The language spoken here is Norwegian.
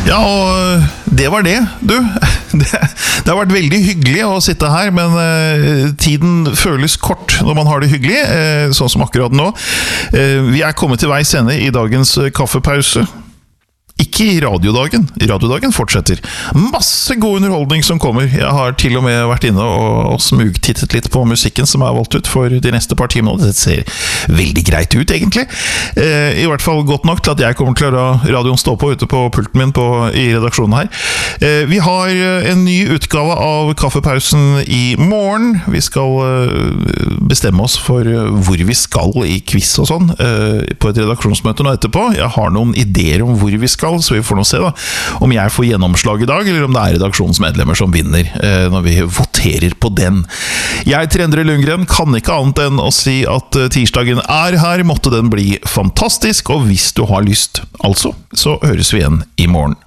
Ja, og det var det, du. Det har vært veldig hyggelig å sitte her, men tiden føles kort når man har det hyggelig, sånn som akkurat nå. Vi er kommet til veis ende i dagens kaffepause. Ikke i radiodagen. Radiodagen fortsetter. Masse god underholdning som kommer. Jeg har til og med vært inne og smugtittet litt på musikken som er valgt ut for de neste par timene. Det ser veldig greit ut, egentlig. I hvert fall godt nok til at jeg kommer til å la radioen stå på ute på pulten min i redaksjonen her. Vi har en ny utgave av Kaffepausen i morgen. Vi skal bestemme oss for hvor vi skal i quiz og sånn på et redaksjonsmøte nå etterpå. Jeg har noen ideer om hvor vi skal, så vi får nå se da, om jeg får gjennomslag i dag, eller om det er redaksjonsmedlemmer som vinner når vi voterer på den. Jeg, Endre Lundgren, kan ikke annet enn å si at tirsdagen er her, måtte den bli fantastisk, og hvis du har lyst, altså, så høres vi igjen i morgen.